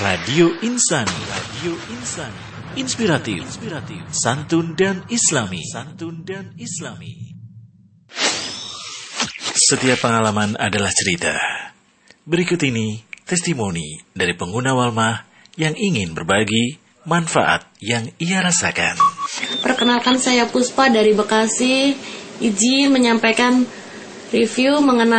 Radio Insani. Radio Insani. Inspiratif, santun dan islami. Setiap pengalaman adalah cerita. Berikut ini testimoni dari pengguna Walmah yang ingin berbagi manfaat yang ia rasakan. Perkenalkan, saya Puspa dari Bekasi. Izin menyampaikan review mengenai